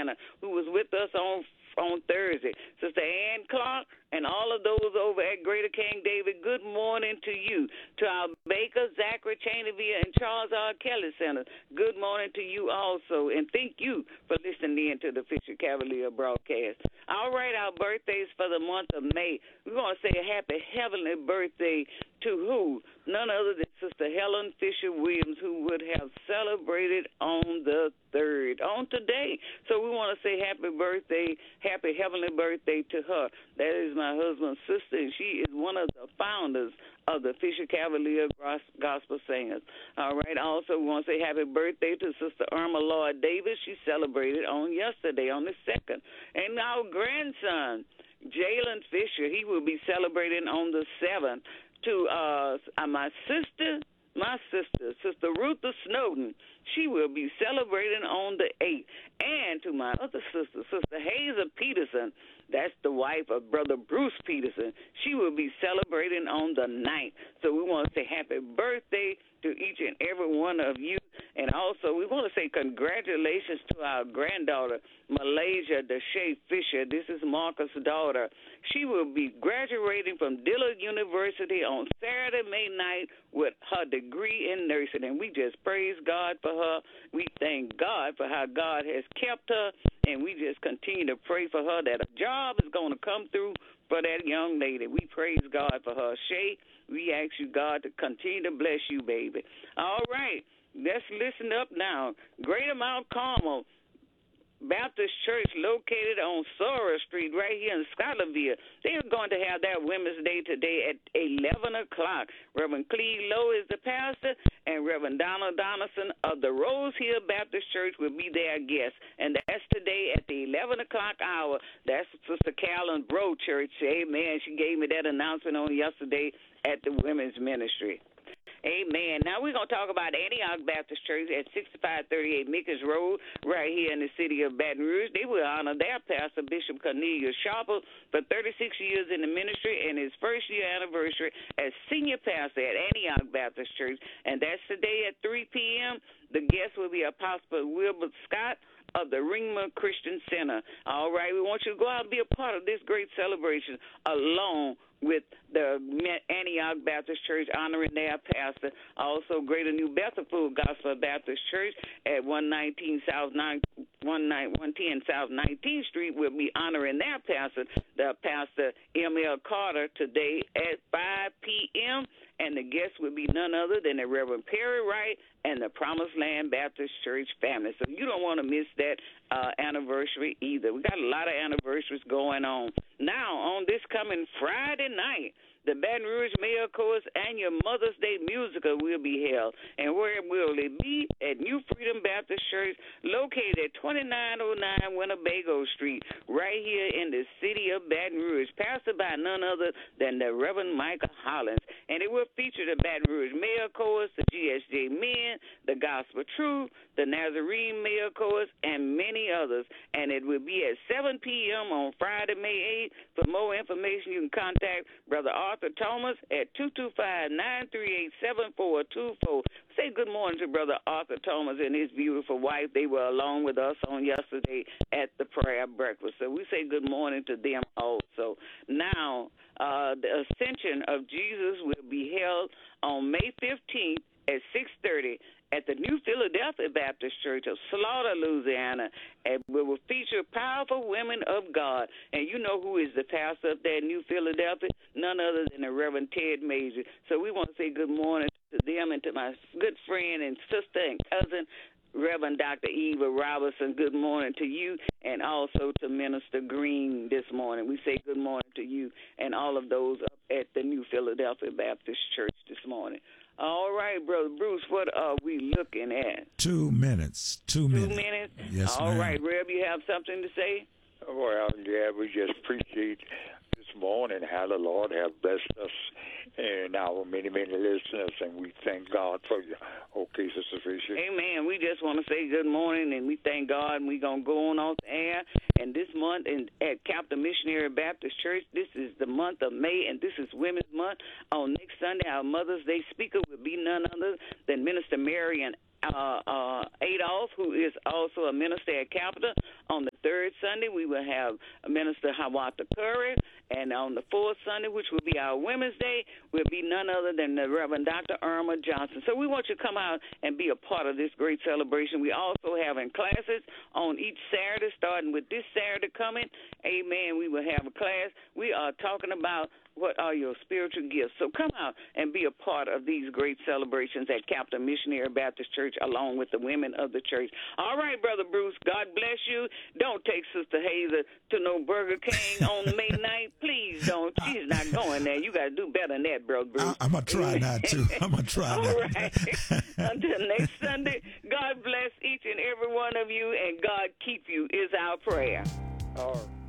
Louisiana, who was with us on Thursday. Sister Ann Clark and all of those over at Greater King David, good morning to you. To our Baker, Zachary Chaneyville, and Charles R. Kelly Center, good morning to you also. And thank you for listening in to the Fisher Cavalier broadcast. All right, our birthdays for the month of May. We're going to say a happy heavenly birthday to who? None other than Sister Helen Fisher Williams, who would have celebrated on the 3rd, on today. So we want to say happy birthday, happy heavenly birthday to her. That is my husband's sister, and she is one of the founders of the Fisher Cavalier Gospel Singers. All right, also we want to say happy birthday to Sister Irma Lloyd Davis. She celebrated on yesterday, on the 2nd. And our grandson, Jalen Fisher, he will be celebrating on the 7th. To my sister, Sister Rutha Snowden, she will be celebrating on the 8th. And to my other sister, Sister Hazel Peterson, that's the wife of Brother Bruce Peterson, she will be celebrating on the 9th. So we want to say happy birthday to each and every one of you. And also, we want to say congratulations to our granddaughter, Malaysia Deshae Fisher. This is Marcus' daughter. She will be graduating from Dillard University on Saturday, May 9th with her degree in nursing. And we just praise God for her. We thank God for how God has kept her. And we just continue to pray for her that a job is going to come through for that young lady. We praise God for her. Shay, we ask you, God, to continue to bless you, baby. All right. Let's listen up now. Greater Mount Carmel Baptist Church, located on Sora Street right here in Scotlandville. They are going to have their Women's Day today at 11 o'clock. Reverend Cleve Lowe is the pastor, and Reverend Donald Donaldson of the Rose Hill Baptist Church will be their guest. And that's today at the 11 o'clock hour. That's Sister Carolyn Bro Church. Amen. She gave me that announcement on yesterday at the Women's Ministry. Amen. Now we're going to talk about Antioch Baptist Church at 6538 Mickens Road right here in the city of Baton Rouge. They will honor their pastor, Bishop Cornelius Sharper, for 36 years in the ministry and his first-year anniversary as senior pastor at Antioch Baptist Church. And that's today at 3 p.m. The guest will be Apostle Wilbert Scott of the Ringma Christian Center. All right, we want you to go out and be a part of this great celebration along with the Antioch Baptist Church honoring their pastor. Also, Greater New Bethel Gospel Baptist Church at 110 South 19th Street will be honoring their pastor, the Pastor M.L. Carter, today at 5 p.m., and the guest will be none other than the Reverend Perry Wright and the Promised Land Baptist Church family. So you don't want to miss that anniversary either. We got a lot of anniversaries going on. Now, on this coming Friday night, the Baton Rouge Mayor Chorus Annual Mother's Day Musical will be held. And where will it be? At New Freedom Baptist Church, located at 2909 Winnebago Street, right here in the city of Baton Rouge, pastored by none other than the Reverend Micah Hollins. And it will feature the Baton Rouge Mayor Chorus, the GSJ Men, the Gospel Truth, the Nazarene Mayor Chorus, and many others. And it will be at 7 p.m. on Friday, May 8th. For more information, you can contact Brother Arthur Thomas at 225-938-7424. Say good morning to Brother Arthur Thomas and his beautiful wife. They were along with us on yesterday at the prayer breakfast. So we say good morning to them also. Now, the Ascension of Jesus will be held on May 15th at 6:30 at the New Philadelphia Baptist Church of Slaughter, Louisiana, and we will feature powerful women of God. And you know who is the pastor of that New Philadelphia? None other than the Reverend Ted Major. So we want to say good morning to them and to my good friend and sister and cousin, Reverend Dr. Eva Robertson. Good morning to you, and also to Minister Green this morning. We say good morning to you and all of those up at the New Philadelphia Baptist Church this morning. All right, Brother Bruce, what are we looking at? 2 minutes. 2 minutes. 2 minutes? Yes, All ma'am. right, Reb, you have something to say? Well, yeah, we just appreciate this morning how the Lord have blessed us and our many, many listeners, and we thank God for you. Okay, Sister Fisher. Amen. We just want to say good morning, and we thank God, and we're going to go on off the air. And this month at Captain Missionary Baptist Church, this is the month of May, and this is Women's Month. On next Sunday, our Mother's Day speaker will be none other than Minister Marian Adolph, who is also a minister at Capitol. On the third Sunday, we will have Minister Hawata Curry. And on the fourth Sunday, which will be our Women's Day, will be none other than the Reverend Dr. Irma Johnson. So we want you to come out and be a part of this great celebration. We also having classes on each Saturday, starting with this Saturday coming. Amen. We will have a class. We are talking about what are your spiritual gifts. So come out and be a part of these great celebrations at Captain Missionary Baptist Church along with the women of the church. All right, Brother Bruce, God bless you. Don't take Sister Hazel to no Burger King on May night. Please don't. She's not going there. You got to do better than that, Brother Bruce. I'm going to try not to. I'm going to try All not right. Until next Sunday, God bless each and every one of you, and God keep you is our prayer. All right.